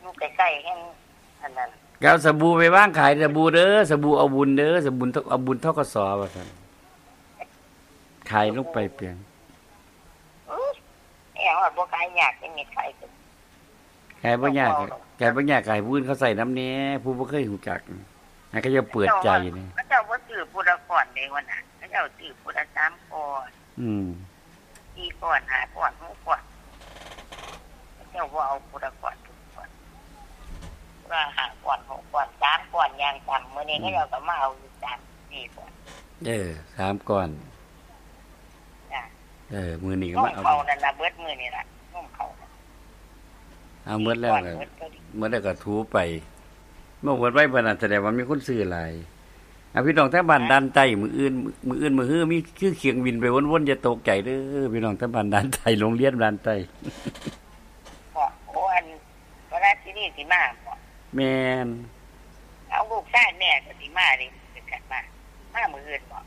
อยู่ใกล้ๆแห่งอันนั้นก็เอาสบู่ไปวางขายสบู่เด้อสบู่เอาบุญเด้อสบู่เอาบุญธกสว่าซั่นขายลงไปเปียงแหงว่าบ่ขายยากจังมีขายกันขายบ่ยากขายบ่ยากขายผู้อื่นเขาใส่น้ำแหน่ผู้บ่เคยรู้จักให้เขาจะเปิดใจนี่เขาเจ้าบ่ซื้อพุทธก่อนเด้ว่าน่ะเขาเจ้าซื้อพุทธ3ก่อน4ก่อน5ก่อน6ก่อนเขาเจ้าบ่เอาพุทธก่อนทุกก่อนว่า5ก่อน6ก่อน3ก่อนอย่างต่ำมื้อนี้เขาเจ้าก็มาเอาอยู่3 4ก่อน 3ก่อนจ้ะมื้อนี้ก็มาเอานั่นล่ะเบิดมื้อนี้ล่ะนุ่มเขาเอาหมดแล้วก็ถูไปเมื่อวันไว้บรรณาแสดงว่ามีคนซื้อหลายพี่น้องทั้งบ้านด้านใต้มื้ออื่นมื้อฮื้อมีคือเขียงวินไปวนๆอย่าตกใจเด้อพี่น้องทั้งบ้านด้านใต้โรงเรียนด้านใต้โอ้อันเวลาที่นี่สิมาบ่แม่นเอาลูกชายแม่ก็สิมาดิเป็นกันมามื้ออื่นบ่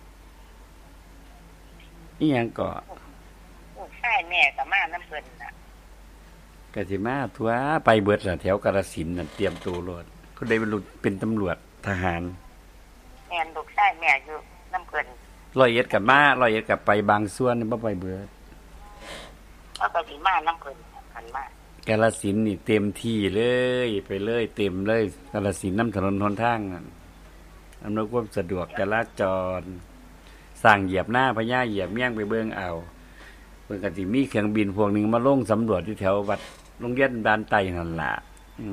อีหยังก็ลูกชายแม่ก็มานำเพิ่นน่ะก็สิมาทั่วไปเบิดล่ะแถวกาฬสินธุ์น่ะเตรียมตัวรถเขาได้เป็นตำรวจทหารแม่นลูกชายแม่อยู่นำเพิ่น 101กับมา101กับไปบางส่วนบ่ไปเบิดเขาก็สิมานำเพิ่นกันมากาฬสินธุ์นี่เต็มที่เลยไปเลยเต็มเลยกาฬสินธุ์นำถนนหนทางอำนวยความสะดวกจราจรสร้างเหยียบหน้าพญาเหยียบเมี่ยงไปเบิ่งเอาเพิ่นก็สิมีเครื่องบินพวกนึงมาลงสำรวจที่แถววัดโรงเรียนด้านใต้นั่นล่ะ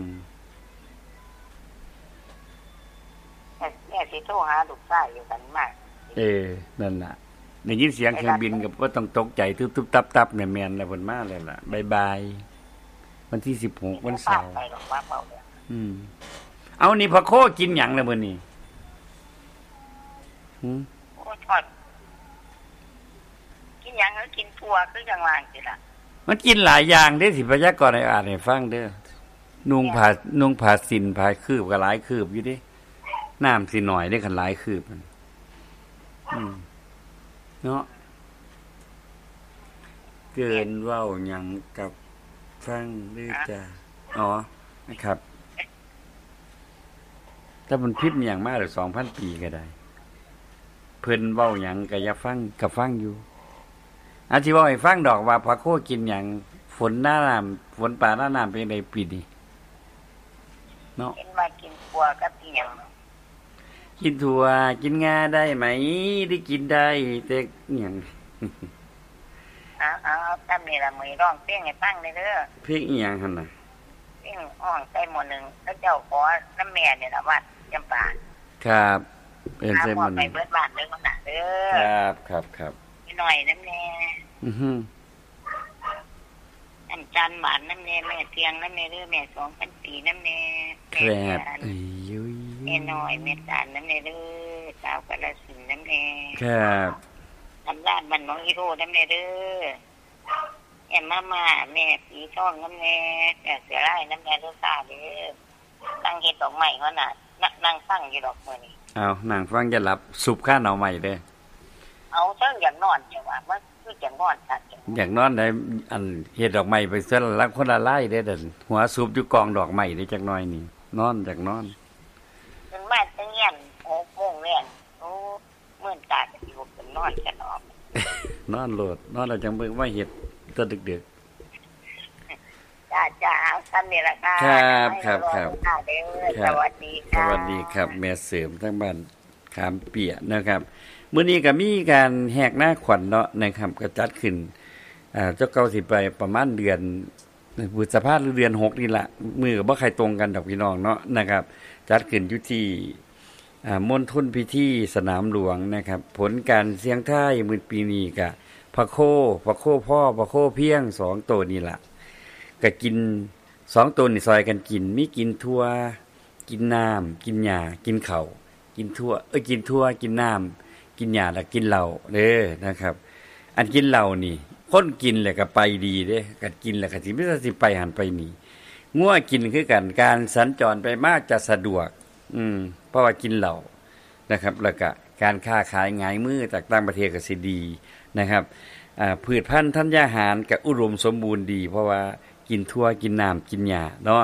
แม่สิโทรหาลูกชายอยู่กันมากนั่นล่ะได้ยินเสียงเครื่องบินก็บ่ต้องตกใจตึบๆตับๆแม่นๆแล้วเพิ่นมาแล้วล่ะบ๊ายๆวันที่16วันเสาร์เอานี่พ่อโคกินหยังแล้วมื้อนี้โอ้ทอดกินหยังก็กินทั่วคือจังว่าสิล่ะมันกินหลายอย่างเด้สิพยากรณ์ให้อ่านให้ฟังเด้อนุ่งผ้าสินผ้าคืบก็หลายคืบอยู่เด้น้ำสิหน่อยได้คันหลายคืบมันเนาะเกินเว้าหยังกับฟังเด้อจ้ะอ๋อนะครับถ้ามันพิมพ์หยังมาหรือ 2,000 ปีก็ได้เพิ่นเว้าหยังก็อย่าฟังก็ฟังอยู่อาที่เว้าให้ฟังดอกว่าพระโคกินหยังฝนหน้าน้ำฝนป่าหน้าน้ำเป็นไดปีนี้เนาะกินมากินทั่วกับอีหยังกินถั่วกินงาได้ไหมได้กินได้แต่หยังเอาตามนี่ล่ะมื้อร้องเพลงให้ฟังได้เด้อเพลงอีหยังหั่นน่ะเพลงอ้องใส่หม้อนึงแล้วเจ้าขอน้ำแม่นี่ล่ะวัดจำปาครับเป็นใส่หม้อนึงไปเบิดบ้านเด้อมันน่ะเด้อครับนิดหน่อยน้ำแน่อันจันหวานน้ำแน่แม่เพียงน้ำแน่เด้อแม่2,000 ปีน้ำแน่ครับแม่น้อยแม่ตาลน้ำแน่เด้อสาวกาฬสินธุ์น้ำแน่ครับทำร้านมันน้องอีโรน้ำแน่เด้อแม่มาแม่สีทองน้ำแน่แม่เสือไร่น้ำแน่เด้อซ่าเด้อนั่งเฮ็ดดอกไม้เฮาน่ะนั่งฟังอยู่ดอกมื้อนี้เอานั่งฟังจะหลับสุบข้าหน่อใหม่เด้อเอาเชิงอย่างนอนจังว่ามันคือจังนอนสัตว์อย่างนอนได้อันเฮ็ดดอกไม้ไปเสื้อละคนละลายเด้อเด้อหัวสูบอยู่กองดอกไม้ได้จักหน่อยนี่นอนจากนอนมันมาตั้งเงี้ยน6 โมงแรงโอ้มื้อตาจะอยู่เป็นนอนกันออกนอนโลดนอนแล้วจังเบิ่งว่าเฮ็ดตอนดึกๆจ้าเอาซั่นนี่ล่ะครับสวัสดีครับสวัสดีครับแม่เสริมทั้งบ้านขามเปียนะครับมื้อนี้ก็มีการแหกหน้าขวัญเนาะนะครับก็จัดขึ้นเจ้าเก่าสิไปประมาณเดือนพฤษภาคมหรือเดือน6นี่ล่ะมื้อก็บ่ใครตรงกันดอกพี่น้องเนาะนะครับจัดขึ้นอยู่ที่มณฑลพิธีสนามหลวงนะครับผลการเสียงทายมื้อปีนี้ก็พระโคพ่อพระโคเพียง2ตัวนี่ล่ะก็กิน2ตัวนี่ซอยกันกินมีกินทั่วกินน้ำกินหญ้ากินข้าวกินทั่วกินทั่วกินน้ำกินหญ้าแล้วกินเหล้าเด้อนะครับอันกินเหล้านี่คนกินแล้วก็ไปดีเด้ก็กินแล้วก็สิมีสิไปหันไปนี่งัวกินคือกันการสัญจรไปมาจะสะดวกเพราะว่ากินเหล้านะครับแล้วก็การค้าขายง่ายมือจากต่างประเทศก็สิดีนะครับพืชพันธุ์ธัญญาหารก็อุดมสมบูรณ์ดีเพราะว่ากินทั่วกินน้ำกินหญ้าเนาะ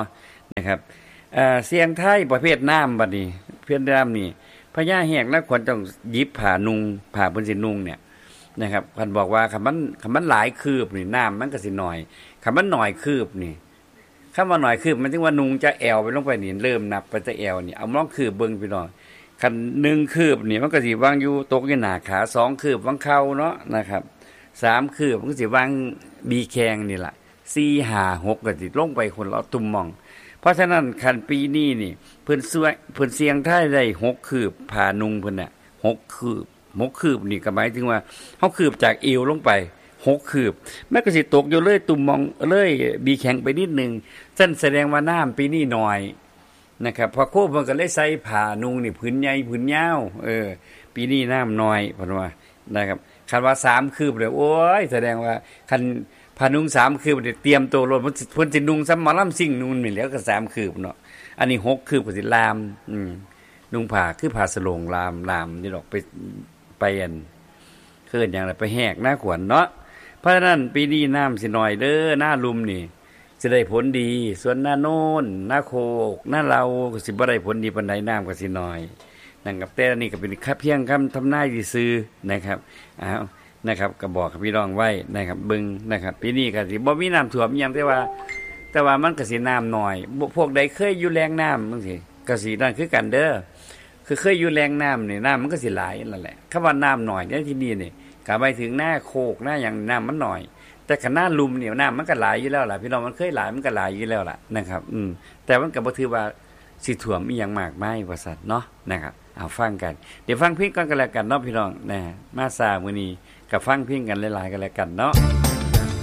นะครับเสียงไทยประเภทน้ำบัดนี้เพื่อนน้ำนี่พญาแหกนักขวัญต้องหยิบผ้านุ่งผ้าเพิ่นสินุ่งเนี่ยนะครับเพิ่นบอกว่าคันมันหลายคืบนี่น้ำมันก็สิน้อยคันมันน้อยคืบนี่คำว่าน้อยคืบมันถึงว่านุ่งจะแอวไปลงไปนี่เริ่มนับไปจะแอวนี่เอาลองคืบเบิ่งพี่น้องคัน1คืบนี่มันก็สิวางอยู่ตกอยู่หน้าขา2คืบวางเข่าเนาะนะครับ3คืบมันก็สิวางบีแข้งนี่ล่ะ4 5 6ก็สิลงไปคนละตุ่มหม่องเพราะฉะนั้นคันปีนี้นี่เพิ่นเสียงไทยได้6คืบผ่านุงเพิ่นน่ะ6คืบนี่ก็หมายถึงว่าเฮาคืบจากเอวลงไป6คืบมันก็สิตกอยู่เลยตุ่มหม่องเลยบีแข็งไปนิดนึงนั่นแสดงว่าน้ำปีนี้น้อยนะครับพอโคเพิ่นก็เลยใส่ผ้านุงนี่ผืนใหญ่ผืนยาวปีนี้น้ำน้อยเพิ่นว่านะครับคันว่า3คืบเลยโอ้ยแสดงว่าคันพานุง3คืบเตรียมตัวรถเพิ่นสินุงซ้ำหมอลำซิ่งนู่นนี่แล้วก็3คืบเนาะอันนี้6คืบก็สิลามนุงผ้าคือผ้าสโลงลามนี่ดอกไปอันเคิ้นหยังล่ะไปแหกหน้าขวัญเนาะเพราะฉะนั้นปีนี้น้ำสิน้อยเด้อหน้าลุมนี่สิได้ผลดีส่วนหน้าโน่นหน้าโคกหน้าเราก็สิบ่ได้ผลดีปานใดน้ำก็สิน้อยนั่นกับแต่นี่ก็เป็นเพียงคำทำนายซื่อๆนะครับนะครับก็บอกกับพี่น้องไว้นะครับเบิ่งนะครับปีนี้ก็สิบ่มีน้ำท่วมอีหยังแต่ว่ามันก็สิน้ำน้อยพวกใดเคยอยู่แรงน้ำจังซี่ก็สินั่นคือกันเด้อคือเคยอยู่แรงน้ำนี่น้ำมันก็สิหลายนั่นแหละคำว่าน้ำน้อยในที่นี้นี่ก็หมายถึงหน้าโคกหน้าหยังน้ำมันน้อยแต่ขนาดลุมเนี่ยน้ำมันก็หลายอยู่แล้วล่ะพี่น้องมันเคยหลายมันก็หลายอยู่แล้วล่ะนะครับแต่มันก็บ่ถือว่าสิท่วมอีหยังมากมายว่าซั่นเนาะนะครับเอาฟังกันเดี๋ยวฟังเพลงก่อนกันแล้วกันเนาะพี่น้องนะมาซามื้อนี้ก็ฟังเพลงกันหลายๆกันแล้วกันเนาะ